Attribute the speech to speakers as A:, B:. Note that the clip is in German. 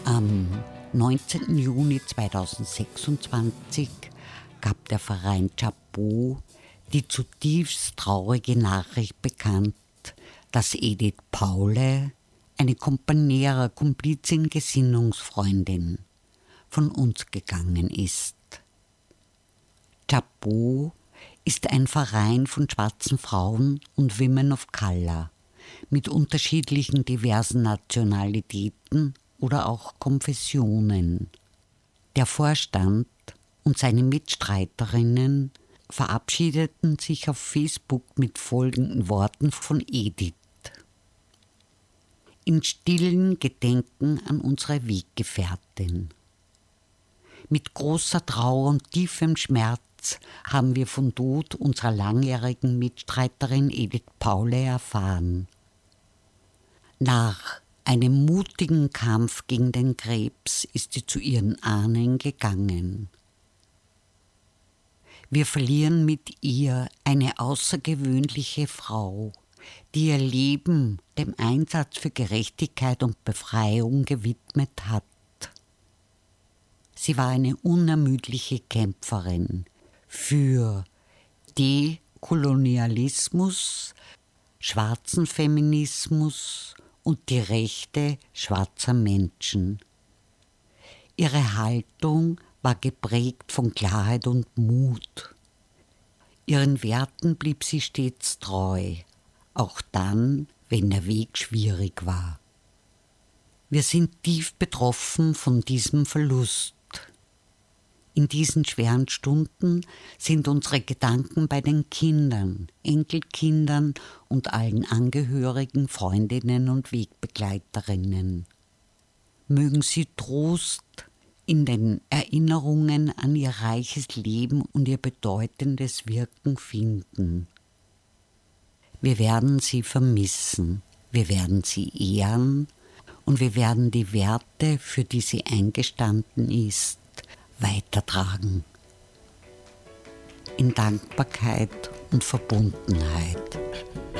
A: Am 19. Juni 2026 gab der Verein Chapeau die zutiefst traurige Nachricht bekannt, dass Edith Paule, eine Kompaniera, Komplizin, Gesinnungsfreundin, von uns gegangen ist. Chapeau ist ein Verein von schwarzen Frauen und Women of Color mit unterschiedlichen diversen Nationalitäten oder auch Konfessionen. Der Vorstand und seine Mitstreiterinnen verabschiedeten sich auf Facebook mit folgenden Worten von Edith. In stillen Gedenken an unsere Weggefährtin. Mit großer Trauer und tiefem Schmerz haben wir vom Tod unserer langjährigen Mitstreiterin Edith Paule erfahren. Nach einem mutigen Kampf gegen den Krebs ist sie zu ihren Ahnen gegangen. Wir verlieren mit ihr eine außergewöhnliche Frau, die ihr Leben dem Einsatz für Gerechtigkeit und Befreiung gewidmet hat. Sie war eine unermüdliche Kämpferin für Dekolonialismus, schwarzen Feminismus und die Rechte schwarzer Menschen. Ihre Haltung war geprägt von Klarheit und Mut. Ihren Werten blieb sie stets treu, auch dann, wenn der Weg schwierig war. Wir sind tief betroffen von diesem Verlust. In diesen schweren Stunden sind unsere Gedanken bei den Kindern, Enkelkindern und allen Angehörigen, Freundinnen und Wegbegleiterinnen. Mögen sie Trost in den Erinnerungen an ihr reiches Leben und ihr bedeutendes Wirken finden. Wir werden sie vermissen, wir werden sie ehren und wir werden die Werte, für die sie eingestanden ist, weitertragen. In Dankbarkeit und Verbundenheit.